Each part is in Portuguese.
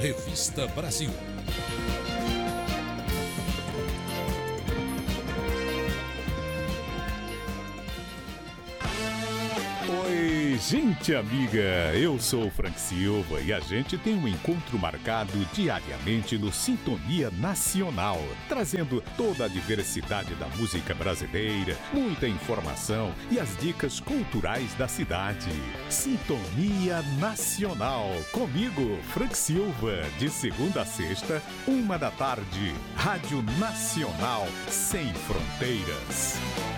Revista Brasil. Oi, gente amiga, eu sou o Frank Silva e a gente tem um encontro marcado diariamente no Sintonia Nacional, trazendo toda a diversidade da música brasileira, muita informação e as dicas culturais da cidade. Sintonia Nacional, comigo, Frank Silva, de segunda a sexta, 13h, Rádio Nacional, sem fronteiras.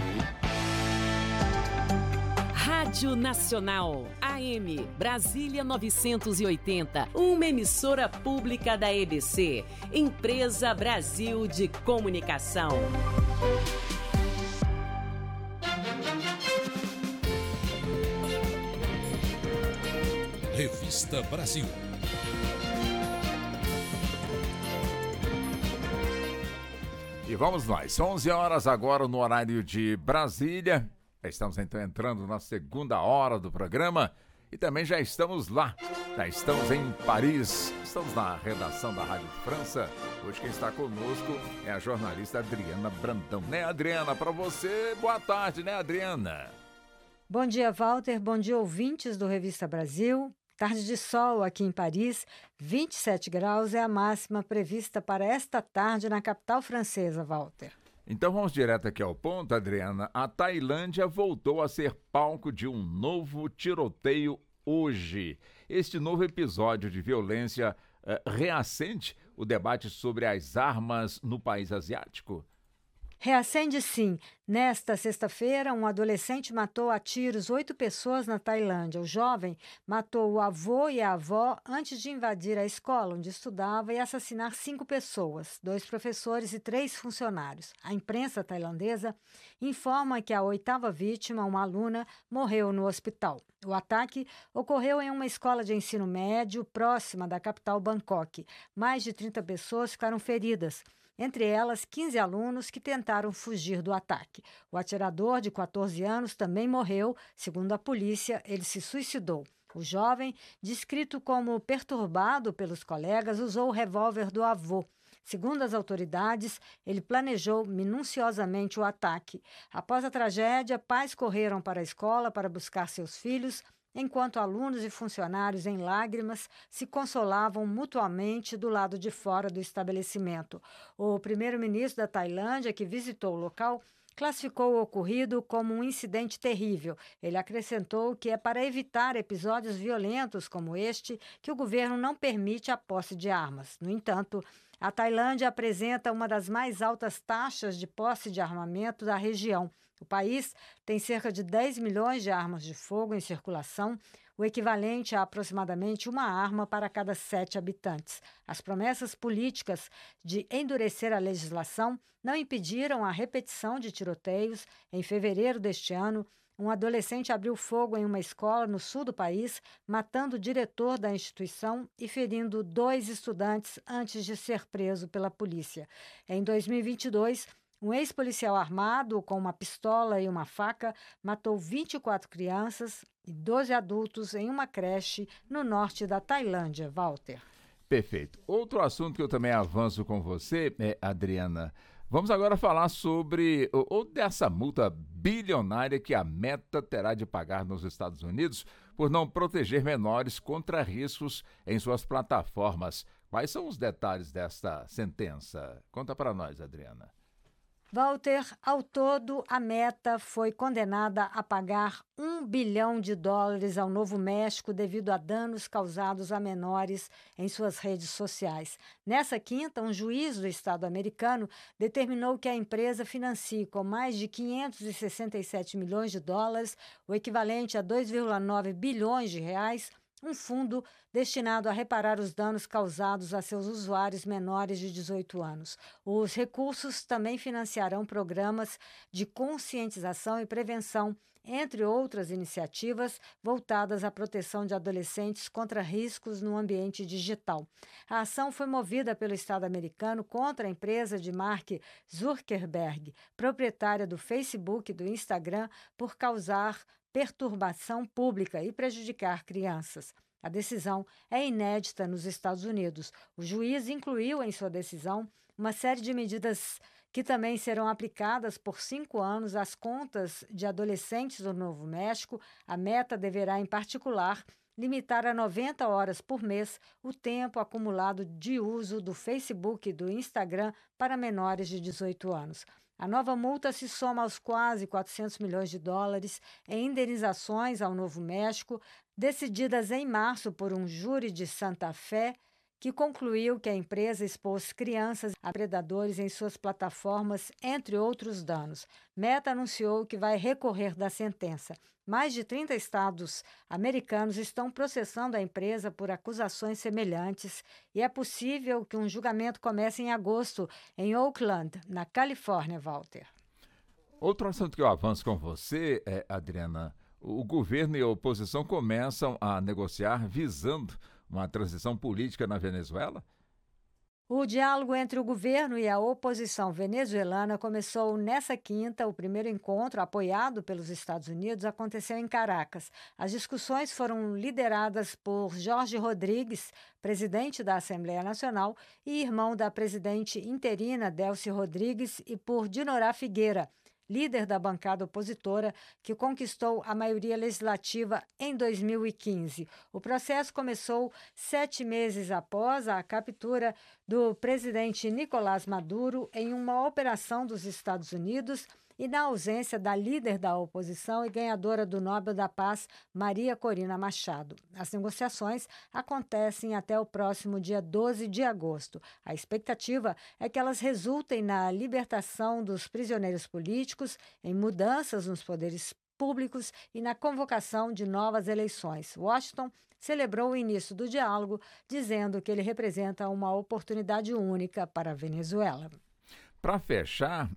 Rádio Nacional, AM, Brasília 980, uma emissora pública da EBC, Empresa Brasil de Comunicação. Revista Brasil. E vamos nós, 11 horas agora no horário de Brasília. Estamos então entrando na segunda hora do programa e também já estamos lá. Já estamos em Paris, estamos na redação da Rádio França. Hoje quem está conosco é a jornalista Adriana Brandão. Né, Adriana? Para você, boa tarde, né, Adriana? Bom dia, Walter. Bom dia, ouvintes do Revista Brasil. Tarde de sol aqui em Paris, 27 graus é a máxima prevista para esta tarde na capital francesa, Walter. Então vamos direto aqui ao ponto, Adriana. A Tailândia voltou a ser palco de um novo tiroteio hoje. Este novo episódio de violência reacende o debate sobre as armas no país asiático? Reacende sim. Nesta sexta-feira, um adolescente matou a tiros 8 pessoas na Tailândia. O jovem matou o avô e a avó antes de invadir a escola onde estudava e assassinar 5 pessoas, 2 professores e 3 funcionários. A imprensa tailandesa informa que a 8ª vítima, uma aluna, morreu no hospital. O ataque ocorreu em uma escola de ensino médio próxima da capital Bangkok. Mais de 30 pessoas ficaram feridas. Entre elas, 15 alunos que tentaram fugir do ataque. O atirador, de 14 anos, também morreu. Segundo a polícia, ele se suicidou. O jovem, descrito como perturbado pelos colegas, usou o revólver do avô. Segundo as autoridades, ele planejou minuciosamente o ataque. Após a tragédia, pais correram para a escola para buscar seus filhos, enquanto alunos e funcionários em lágrimas se consolavam mutuamente do lado de fora do estabelecimento. O primeiro-ministro da Tailândia, que visitou o local, classificou o ocorrido como um incidente terrível. Ele acrescentou que é para evitar episódios violentos como este que o governo não permite a posse de armas. No entanto, a Tailândia apresenta uma das mais altas taxas de posse de armamento da região. O país tem cerca de 10 milhões de armas de fogo em circulação, o equivalente a aproximadamente uma arma para cada 7 habitantes. As promessas políticas de endurecer a legislação não impediram a repetição de tiroteios. Em fevereiro deste ano, um adolescente abriu fogo em uma escola no sul do país, matando o diretor da instituição e ferindo 2 estudantes antes de ser preso pela polícia. Em 2022, um ex-policial armado com uma pistola e uma faca matou 24 crianças e 12 adultos em uma creche no norte da Tailândia, Walter. Perfeito. Outro assunto que eu também avanço com você, Adriana, vamos agora falar sobre ou dessa multa bilionária que a Meta terá de pagar nos Estados Unidos por não proteger menores contra riscos em suas plataformas. Quais são os detalhes desta sentença? Conta para nós, Adriana. Walter, ao todo, a Meta foi condenada a pagar $1 bilhão ao Novo México devido a danos causados a menores em suas redes sociais. Nessa quinta, um juiz do estado americano determinou que a empresa financie com mais de $567 milhões, o equivalente a 2,9 bilhões de reais, um fundo destinado a reparar os danos causados a seus usuários menores de 18 anos. Os recursos também financiarão programas de conscientização e prevenção, entre outras iniciativas voltadas à proteção de adolescentes contra riscos no ambiente digital. A ação foi movida pelo Estado americano contra a empresa de Mark Zuckerberg, proprietária do Facebook e do Instagram, por causar perturbação pública e prejudicar crianças. A decisão é inédita nos Estados Unidos. O juiz incluiu em sua decisão uma série de medidas que também serão aplicadas por 5 anos às contas de adolescentes do Novo México. A meta deverá, em particular, limitar a 90 horas por mês o tempo acumulado de uso do Facebook e do Instagram para menores de 18 anos. A nova multa se soma aos quase 400 milhões de dólares em indenizações ao Novo México, decididas em março por um júri de Santa Fé, que concluiu que a empresa expôs crianças a predadores em suas plataformas, entre outros danos. Meta anunciou que vai recorrer da sentença. Mais de 30 estados americanos estão processando a empresa por acusações semelhantes e é possível que um julgamento comece em agosto em Oakland, na Califórnia, Walter. Outro assunto que eu avanço com você, Adriana, o governo e a oposição começam a negociar visando uma transição política na Venezuela? O diálogo entre o governo e a oposição venezuelana começou nesta quinta. O primeiro encontro, apoiado pelos Estados Unidos, aconteceu em Caracas. As discussões foram lideradas por Jorge Rodrigues, presidente da Assembleia Nacional e irmão da presidente interina Delcy Rodrigues, e por Dinorá Figueira, líder da bancada opositora, que conquistou a maioria legislativa em 2015. O processo começou 7 meses após a captura do presidente Nicolás Maduro em uma operação dos Estados Unidos e na ausência da líder da oposição e ganhadora do Nobel da Paz, Maria Corina Machado. As negociações acontecem até o próximo dia 12 de agosto. A expectativa é que elas resultem na libertação dos prisioneiros políticos, em mudanças nos poderes públicos e na convocação de novas eleições. Washington celebrou o início do diálogo, dizendo que ele representa uma oportunidade única para a Venezuela. Para fechar,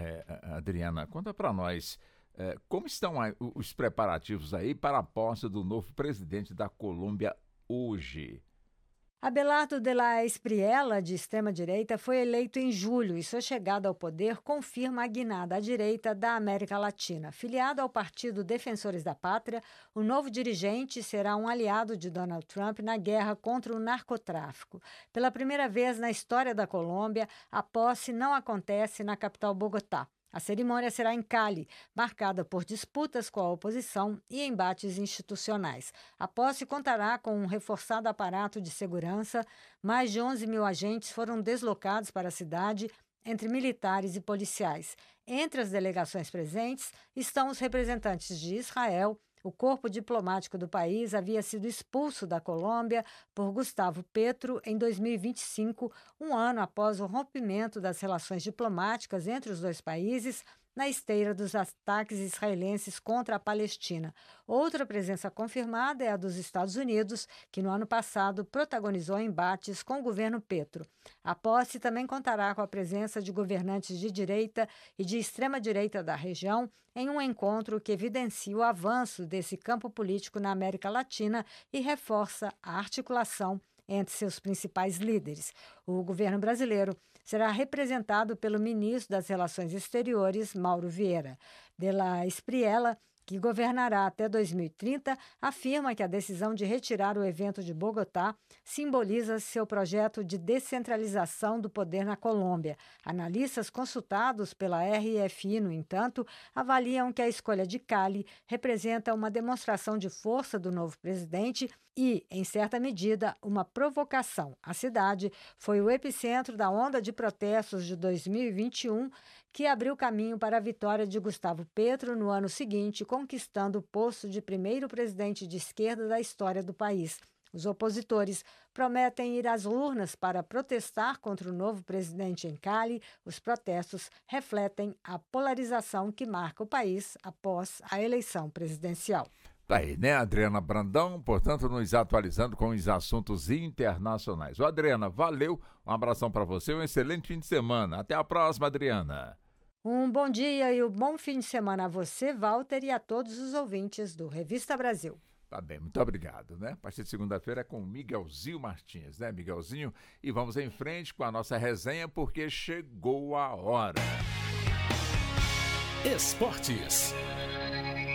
Adriana, conta para nós como estão os preparativos aí para a posse do novo presidente da Colômbia hoje. Abelardo de la Espriella, de extrema-direita, foi eleito em julho e sua chegada ao poder confirma a guinada à direita da América Latina. Filiado ao Partido Defensores da Pátria, o novo dirigente será um aliado de Donald Trump na guerra contra o narcotráfico. Pela primeira vez na história da Colômbia, a posse não acontece na capital Bogotá. A cerimônia será em Cali, marcada por disputas com a oposição e embates institucionais. A posse contará com um reforçado aparato de segurança. Mais de 11 mil agentes foram deslocados para a cidade, entre militares e policiais. Entre as delegações presentes estão os representantes de Israel. O corpo diplomático do país havia sido expulso da Colômbia por Gustavo Petro em 2025, um ano após o rompimento das relações diplomáticas entre os dois países, na esteira dos ataques israelenses contra a Palestina. Outra presença confirmada é a dos Estados Unidos, que no ano passado protagonizou embates com o governo Petro. A posse também contará com a presença de governantes de direita e de extrema-direita da região, em um encontro que evidencia o avanço desse campo político na América Latina e reforça a articulação entre seus principais líderes. O governo brasileiro será representado pelo ministro das Relações Exteriores, Mauro Vieira. De la Espriella, que governará até 2030, afirma que a decisão de retirar o evento de Bogotá simboliza seu projeto de descentralização do poder na Colômbia. Analistas consultados pela RFI, no entanto, avaliam que a escolha de Cali representa uma demonstração de força do novo presidente e, em certa medida, uma provocação. A cidade foi o epicentro da onda de protestos de 2021, que abriu caminho para a vitória de Gustavo Petro no ano seguinte, conquistando o posto de primeiro presidente de esquerda da história do país. Os opositores prometem ir às urnas para protestar contra o novo presidente em Cali. Os protestos refletem a polarização que marca o país após a eleição presidencial. Tá aí, né, Adriana Brandão? Portanto, nos atualizando com os assuntos internacionais. Ô, Adriana, valeu, um abração para você, um excelente fim de semana. Até a próxima, Adriana. Um bom dia e um bom fim de semana a você, Walter, e a todos os ouvintes do Revista Brasil. Tá bem, muito obrigado, né? A partir de segunda-feira é com o Miguelzinho Martins, né, Miguelzinho? E vamos em frente com a nossa resenha, porque chegou a hora. Esportes.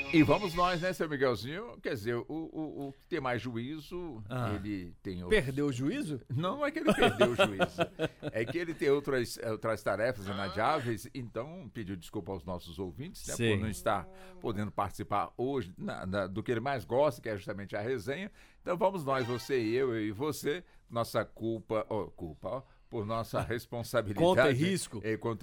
E vamos nós, né, seu Miguelzinho? Quer dizer, o que tem mais juízo, ele tem... Perdeu o juízo? Não é que ele perdeu o juízo, é que ele tem outras tarefas inadiáveis, então pediu desculpa aos nossos ouvintes, né, por não estar podendo participar hoje do que ele mais gosta, que é justamente a resenha. Então vamos nós, você e eu e você, nossa culpa, por nossa responsabilidade. Conta e risco.